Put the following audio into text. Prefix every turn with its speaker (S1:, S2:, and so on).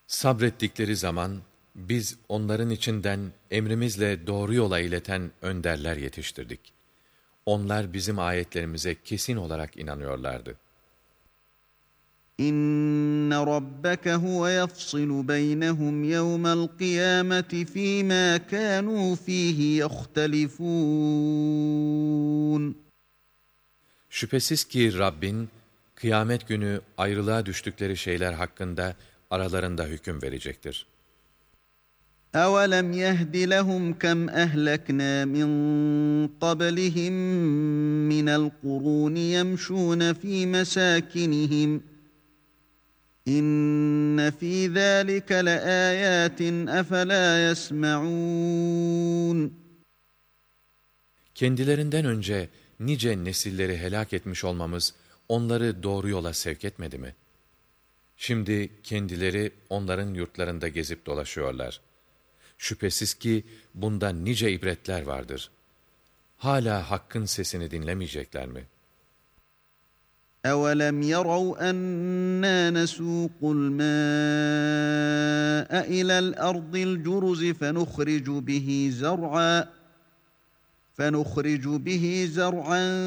S1: Sabrettikleri zaman biz onların içinden emrimizle doğru yola ileten önderler yetiştirdik. Onlar bizim ayetlerimize kesin olarak inanıyorlardı.
S2: İnne rabbeke huve yafsilu beynehum yevmel kıyameti fîmâ kânû fîhî yehtelifûn.
S1: Şüphesiz ki Rabbin, kıyamet günü ayrılığa düştükleri şeyler hakkında aralarında hüküm verecektir.
S2: أَوَلَمْ يَهْدِ لَهُمْ كَمْ أَهْلَكْنَا مِنْ قَبْلِهِمْ مِنَ الْقُرُونِ يَمْشُونَ فِي مَسَاكِنِهِمْ إِنَّ فِي ذَٰلِكَ لَآيَاتٍ أَفَلَا يَسْمَعُونَ.
S1: Kendilerinden önce nice nesilleri helak etmiş olmamız onları doğru yola sevk etmedi mi? Şimdi kendileri onların yurtlarında gezip dolaşıyorlar. Şüphesiz ki bunda nice ibretler vardır. Hala hakkın sesini dinlemeyecekler mi?
S2: أَوَلَمْ يَرَوْا أَنَّا نَسُوقُ الْمَاءَ إِلَى الْأَرْضِ الْجُرُزِ فَنُخْرِجُ بِهِ زَرْعًا